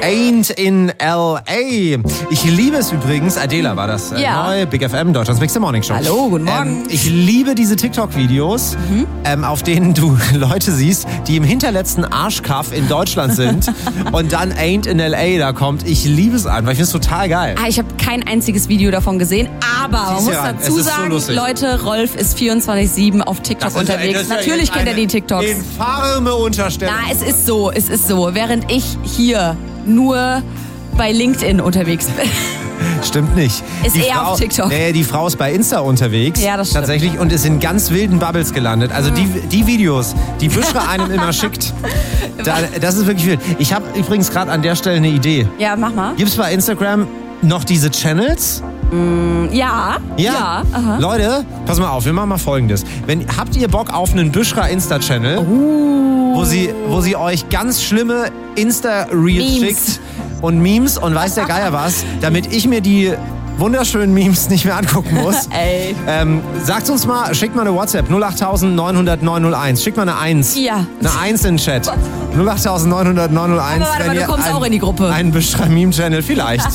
Ain't in L.A. Ich liebe es übrigens, Adela war das, neu, Big FM, Deutschlands Big Morning Show. Hallo, guten Morgen. Ich liebe diese TikTok-Videos, auf denen du Leute siehst, die im hinterletzten Arschkaff in Deutschland sind und dann Ain't in L.A. da kommt. Ich liebe es einfach, ich finde es total geil. Ich habe kein einziges Video davon gesehen, aber man muss dazu sagen, so Leute, Rolf ist 24/7 auf TikTok unterwegs. Natürlich kennt er die TikToks. Infame Unterstellung. Na, es ist so. Während ich hier nur bei LinkedIn unterwegs bin. Stimmt nicht. Ist eher auf TikTok. Nee, die Frau ist bei Insta unterwegs. Ja, das stimmt. Tatsächlich und ist in ganz wilden Bubbles gelandet. Also die Videos, die Buschra einem immer schickt, das ist wirklich wild. Ich habe übrigens gerade an der Stelle eine Idee. Ja, mach mal. Gibt's bei Instagram noch diese Channels? Ja. Aha. Leute, pass mal auf, wir machen mal Folgendes. Habt ihr Bock auf einen Buschra Insta-Channel, wo sie euch ganz schlimme Insta-Reels schickt und Memes und weiß der Geier was, damit ich mir die wunderschönen Memes nicht mehr angucken muss. Ey. Sagt uns mal, schickt mal eine WhatsApp 08000 900 901. Schickt mal eine 1. Ja. Eine 1 in den Chat. 08000 900 901. Aber du kommst auch in die Gruppe. Einen Buschra Meme-Channel vielleicht.